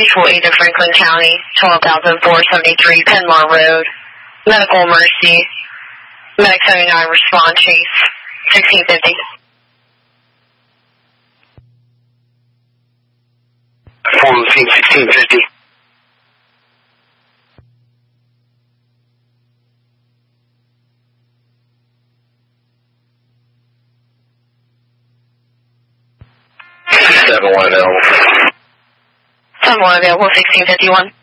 Mutual Aid of Franklin County, 12,473 Penmar Road. Medical emergency. Medic 79, respond, Chase. 1650. Form 1650. Someone available, 1651.